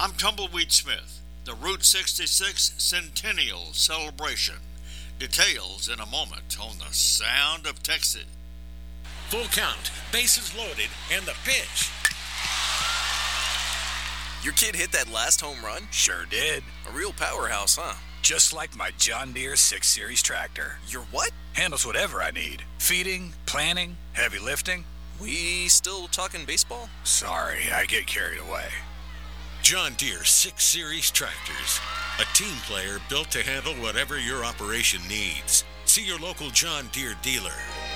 I'm Tumbleweed Smith, the Route 66 Centennial Celebration. Details in a moment on the Sound of Texas. Full count, bases loaded, and the pitch. Your kid hit that last home run? Sure did. A real powerhouse, huh? Just like my John Deere 6 Series tractor. Your what? Handles whatever I need. Feeding, planting, heavy lifting. We still talking baseball? Sorry, I get carried away. John Deere 6 Series tractors. A team player built to handle whatever your operation needs. See your local John Deere dealer.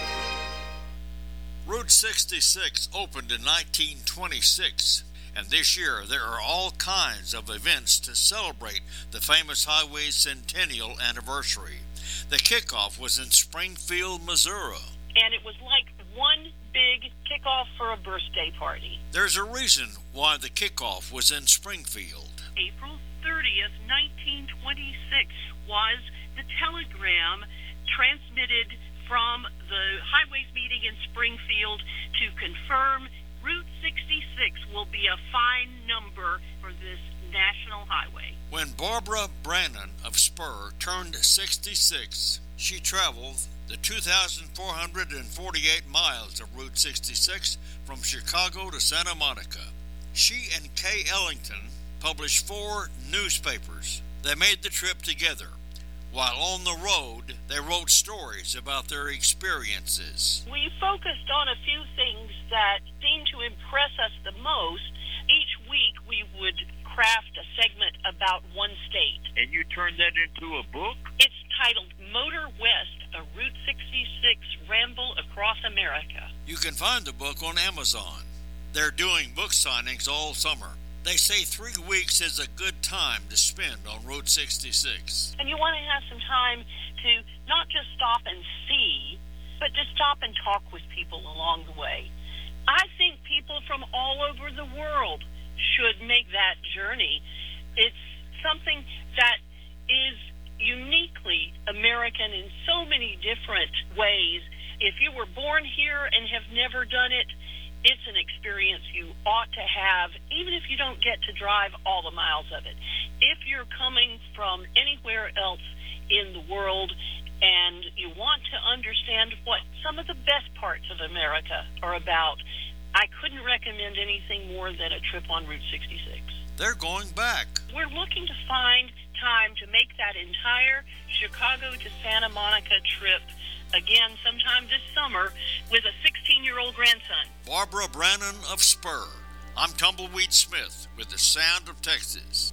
Route 66 opened in 1926, and this year there are all kinds of events to celebrate the famous highway's centennial anniversary. The kickoff was in Springfield, Missouri. And it was like one big kickoff for a birthday party. There's a reason why the kickoff was in Springfield. April 30th, 1926 was the telegram transmitted from the highways meeting in Springfield to confirm Route 66 will be a fine number for this national highway. When Barbara Brannon of Spur turned 66, she traveled the 2,448 miles of Route 66 from Chicago to Santa Monica. She and Kay Ellington published 4 newspapers. They made the trip together. While on the road, they wrote stories about their experiences. We focused on a few things that seemed to impress us the most. Each week we would craft a segment about one state. And you turned that into a book? It's titled Motor West, a Route 66 Ramble Across America. You can find the book on Amazon. They're doing book signings all summer. They say 3 weeks is a good time to spend on Route 66. And you want to have some time to not just stop and see, but to stop and talk with people along the way. I think people from all over the world should make that journey. It's something that is uniquely American in so many different ways. If you were born here and have never done it, it's an experience you ought to have, even if you don't get to drive all the miles of it. If you're coming from anywhere else in the world and you want to understand what some of the best parts of America are about, I couldn't recommend anything more than a trip on Route 66. They're going back. We're looking to find time to make that entire Chicago to Santa Monica trip again sometime this summer with a 16-year-old grandson. Barbara Brannon of Spur. I'm Tumbleweed Smith with the Sound of Texas.